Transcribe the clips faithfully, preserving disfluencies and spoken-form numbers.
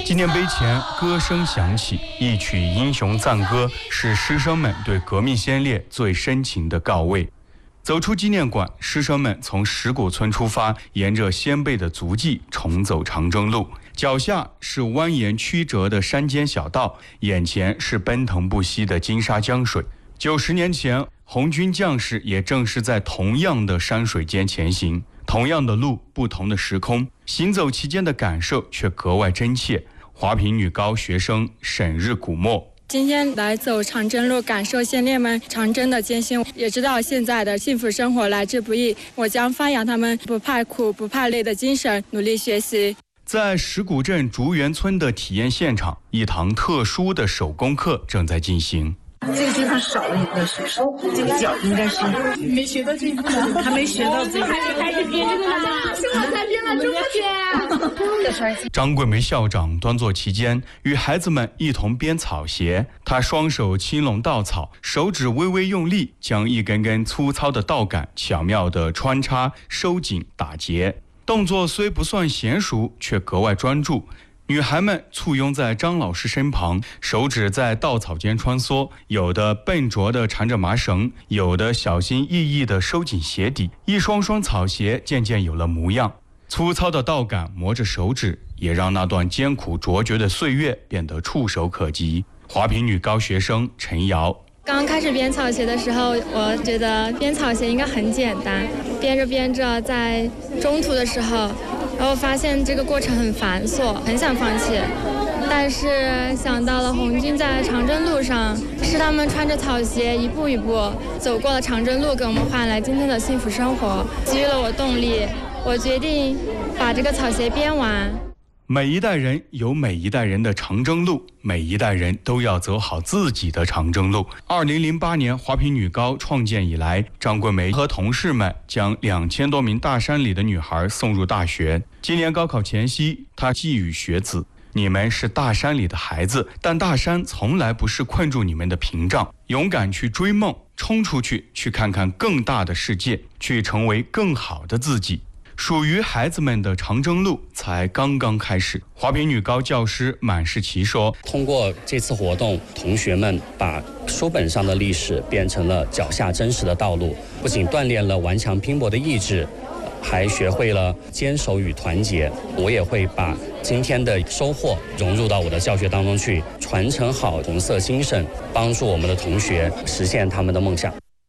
纪念碑前歌声响起，一曲英雄赞歌，是师生们对革命先烈最深情的告慰。走出纪念馆，师生们从石鼓村出发，沿着先辈的足迹重走长征路。脚下是蜿蜒曲折的山间小道，眼前是奔腾不息的金沙江水。九十年前，红军将士也正是在同样的山水间前行，同样的路，不同的时空，行走其间的感受却格外真切。华坪女高学生沈日古墨， 今天来走长征路，感受先烈们长征的艰辛，也知道现在的幸福生活来之不易。我将发扬他们不怕苦、不怕累的精神，努力学习。 在石鼓镇竹园村的体验现场，一堂特殊的手工课正在进行。 这个地方少了一个是手，这个脚应该是没学到这一步， 还没学到这个， 还是编这个呢，是我才编了这么编。 张桂梅校长端坐其间，与孩子们一同编草鞋。她双手轻拢稻草，手指微微用力，将一根根粗糙的稻杆巧妙地穿插、收紧、打结。动作虽不算娴熟，却格外专注。女孩们簇拥在张老师身旁，手指在稻草间穿梭，有的笨拙地缠着麻绳，有的小心翼翼地收紧鞋底，一双双草鞋渐渐有了模样。粗糙的稻杆磨着手指，也让那段艰苦卓绝的岁月变得触手可及。华坪女高学生陈瑶， 刚开始编草鞋的时候，我觉得编草鞋应该很简单，编着编着，在中途的时候，然后发现这个过程很繁琐，很想放弃。但是想到了红军在长征路上，是他们穿着草鞋一步一步走过了长征路，给我们换来今天的幸福生活，给予了我动力。我决定把这个草鞋编完。 每一代人有每一代人的长征路，每一代人都要走好自己的长征路。二零零八年华坪女高创建以来，张桂梅和同事们将两千多名大山里的女孩送入大学。今年高考前夕，她寄语学子：你们是大山里的孩子，但大山从来不是困住你们的屏障，勇敢去追梦，冲出去，去看看更大的世界，去成为更好的自己。属于孩子们的长征路才刚刚开始。华坪女高教师满世奇说： 通过这次活动，同学们把书本上的历史变成了脚下真实的道路，不仅锻炼了顽强拼搏的意志，还学会了坚守与团结。我也会把今天的收获融入到我的教学当中去，传承好红色精神，帮助我们的同学实现他们的梦想。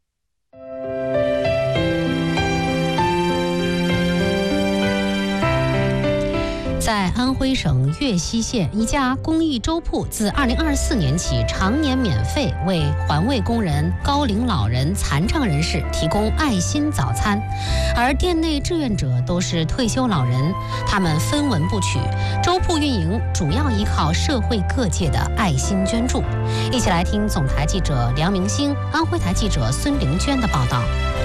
在安徽省岳西县，一家公益粥铺自二零二四年起常年免费为环卫工人、高龄老人、残障人士提供爱心早餐，而店内志愿者都是退休老人，他们分文不取。粥铺运营主要依靠社会各界的爱心捐助。一起来听总台记者梁明星、安徽台记者孙玲娟的报道。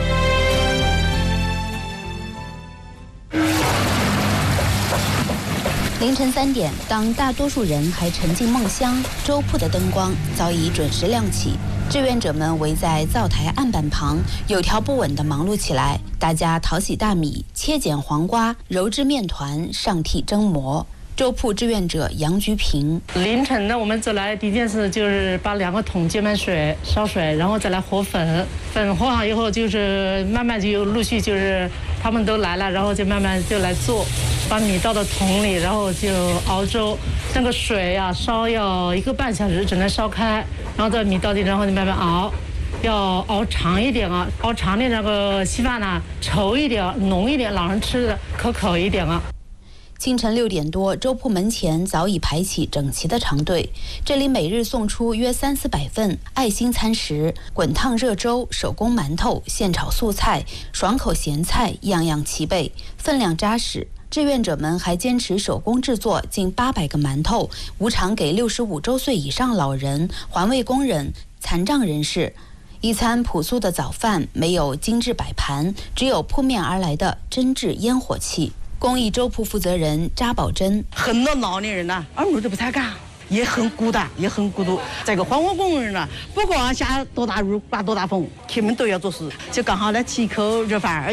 凌晨三点，当大多数人还沉浸梦乡，粥铺的灯光早已准时亮起。志愿者们围在灶台案板旁，有条不紊地忙碌起来。大家淘洗大米，切剪黄瓜，揉制面团，上屉蒸馍。粥铺志愿者杨菊平： 凌晨呢，我们走来第一件事就是把两个桶接满水，烧水，然后再来和粉。粉和好以后，就是慢慢就陆续就是他们都来了，然后就慢慢就来做。把米倒到桶里，然后就熬粥。那个水呀、啊，烧要一个半小时，只能烧开，然后这米倒进，然后你慢慢熬，要熬长一点啊，熬长点那个稀饭呢，稠一点，浓一点，老人吃的可口一点啊。 清晨六点多，粥铺门前早已排起整齐的长队。这里每日送出约三四百份爱心餐食，滚烫热粥、手工馒头、现炒素菜、爽口咸菜，样样齐备，分量扎实。志愿者们还坚持手工制作近八百个馒头，无偿给六十五周岁以上老人、环卫工人、残障人士。一餐朴素的早饭，没有精致摆盘，只有扑面而来的真挚烟火气。公益粥铺负责人扎宝珍： 很多老年人呢，二路都不太干，也很孤单，也很孤独。这个环卫工人呢，不管下多大雨、刮多大风，他们都要做事，就刚好来提一口热饭而已。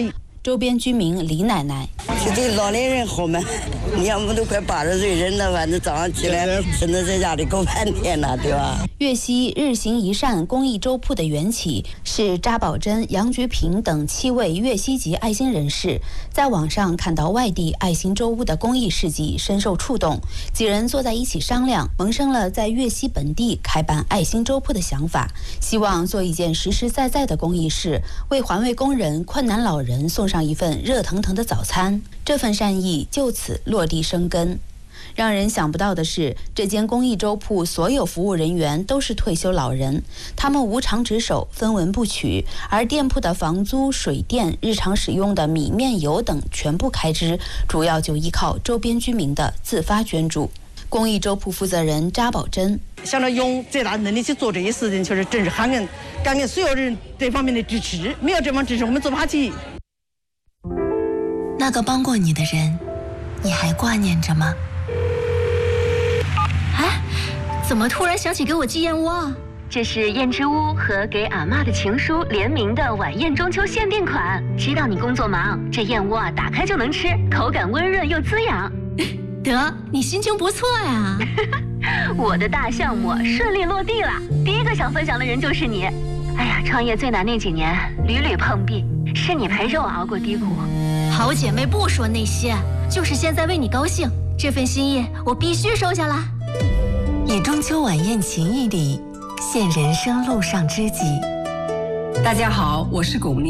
周边居民李奶奶： 是对老年人好嘛？你看我们都快八十岁人了，反正早上起来只能在家里够半天了，对吧？ 粤西日行一善公益粥铺的缘起是查宝珍、杨菊平等七位粤西籍爱心人士在网上看到外地爱心粥屋的公益事迹，深受触动，几人坐在一起商量，萌生了在粤西本地开办爱心粥铺的想法，希望做一件实实在在的公益事，为环卫工人、困难老人送上一份热腾腾的早餐。这份善意就此落地生根。让人想不到的是，这间公益粥铺所有服务人员都是退休老人，他们无偿值守，分文不取，而店铺的房租、水电、日常使用的米面油等全部开支，主要就依靠周边居民的自发捐助。公益粥铺负责人查宝珍： 想着用最大能力去做这些事情，确实真是感恩感恩所有人这方面的支持，没有这方支持，我们做不下去。 那个帮过你的人，你还挂念着吗？ 哎，怎么突然想起给我寄燕窝？这是燕之屋和给阿嬷的情书联名的晚宴中秋限定款。知道你工作忙，这燕窝啊打开就能吃，口感温润又滋养。 得，你心情不错呀。 我的大项目顺利落地了，第一个想分享的人就是你。哎呀，创业最难那几年，屡屡碰壁，是你陪着我熬过低谷。 好姐妹不说那些，就是现在为你高兴，这份心意我必须收下来。 以中秋晚宴情谊礼，献人生路上知己。 大家好，我是巩俐。